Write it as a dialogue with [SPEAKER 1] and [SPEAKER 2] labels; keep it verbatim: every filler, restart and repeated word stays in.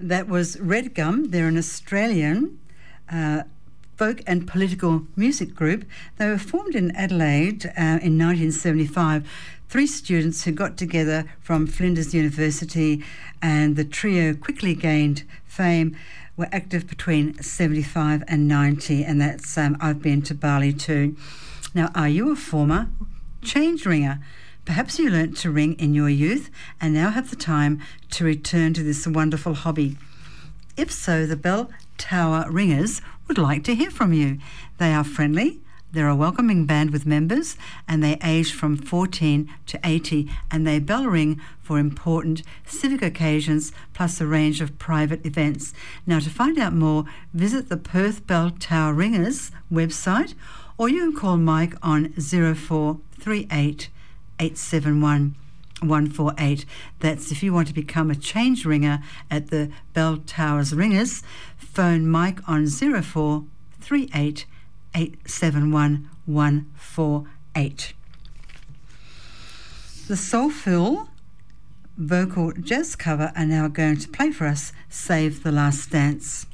[SPEAKER 1] That was Red Gum. They're an Australian uh, folk and political music group. They were formed in Adelaide uh, in nineteen seventy-five. Three students who got together from Flinders University, and the trio quickly gained fame, were active between seventy-five and ninety, and that's um, I've Been to Bali Too. Now, are you a former change ringer? Perhaps you learnt to ring in your youth and now have the time to return to this wonderful hobby. If so, the Bell Tower Ringers would like to hear from you. They are friendly, they're a welcoming band with members, and they age from fourteen to eighty, and they bell ring for important civic occasions plus a range of private events. Now, to find out more, visit the Perth Bell Tower Ringers website, or you can call Mike on zero four three eight eight seven one one four eight. That's if you want to become a change ringer at the Bell Towers Ringers. Phone Mike on zero four three eight eight seven one one four eight. The Soulful vocal jazz cover are now going to play for us Save the Last Dance.